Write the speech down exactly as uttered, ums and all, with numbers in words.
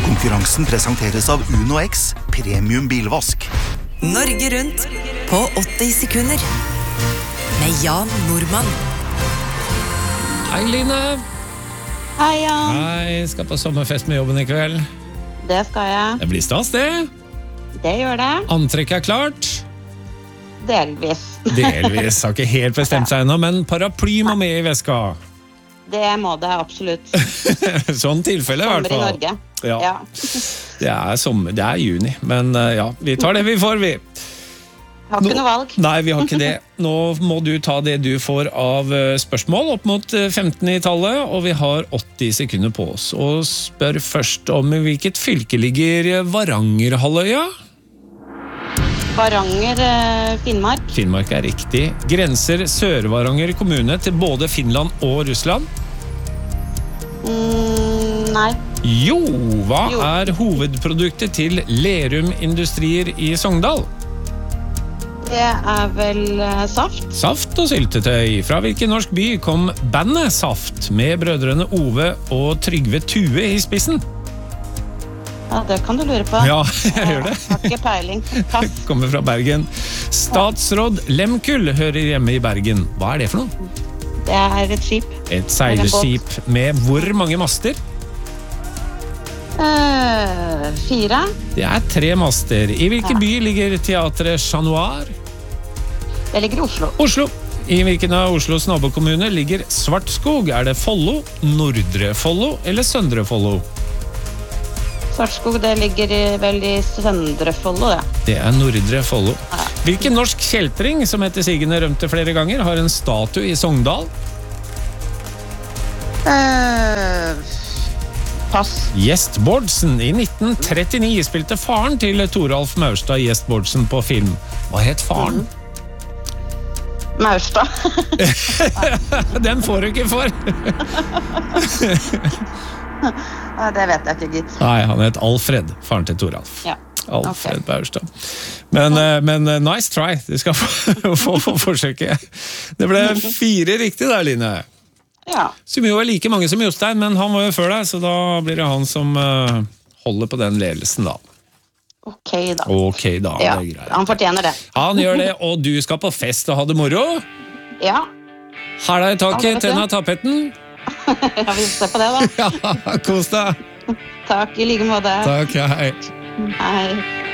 Konkurransen presenteres av Uno X, premium bilvask. Norge rundt på åtti sekunder med Jan Normann. Hei Line. Hei Jan. Hei, skal på sommerfest med jobben i kveld. Det skal jeg. Det blir stas det. Det gjør det. Antrekk er klart. Delvis. Delvis, har ikke helt bestemt seg ennå, men paraply må med i veska. Det må det absolutt. Sånn tilfelle i hvert fall. Sommer i Norge. Ja. Ja. Det er sommer, det er juni, men ja, vi tar det vi får, vi. Har ikke noe valg. Nei, vi har ikke det. Nå må du ta det du får av spørsmål opp mot femten i tallet, og vi har åtti sekunder på oss. Og spør først om hvilket fylke ligger Varangerhalvøya? Varanger, eh, Finnmark. Finnmark er riktig. Grenser Sør-Varanger kommune til både Finland og Russland? Mm, nei. Jo, hva Jo. er hovedproduktet til Lerum Industrier i Sogndal? Det er vel eh, saft. Saft og syltetøy. Fra hvilken norsk by kom bandet Saft med brødrene Ove og Trygve Tue i spissen? Ja, det kan du lure på. Ja, jeg gjør det. Har ikke peiling. Pass. Kommer fra Bergen. Statsråd Lemkull hører hjemme i Bergen. Hva er det for noe? Det er et skip. Et seilskip med hvor mange master? Eh, fire. Det er tre master. I hvilken by ligger teatret Chat Noir? Det ligger i Oslo. Oslo. I hvilken av Oslos nabokommuner ligger Svartskog? Er det Follo, Nordre Follo eller Søndre Follo? Svartskog, det ligger i- vel i Søndre Follo, det. Det er Nordre Follo. Hvilken norsk kjeltring, som etter sigende rømte flere ganger, har en statue i Sogndal? Eh, pass. Gjest Bårdsen. I nitten trettini spilte faren til Toralf Maurstad Gjest Bårdsen på film. Hva het faren? Maurstad. Den får du ikke for. Ja, det vet jeg ikke, gitt. Nei, han het Alfred, faren til Toralf. Ja. Alfred Ok. Maurstad. Men, eh, men eh, nice try. Du skal få, få, få forsøke. Det ble fire riktig der, Line. Ja. Som jo er like mange som Jostein, men han var jo før deg, så da blir det han som eh, holder på den ledelsen da. Ok da. Ok da, Ja, det er greit. han fortjener det. Han gjør det, og du skal på fest og ha det moro. Ja, Hæla i Ja, taket, vet du. tenna tapetten. ja vi får se på det da. Ja, kos deg. Takk, i like måte. Takk, hei. Hei.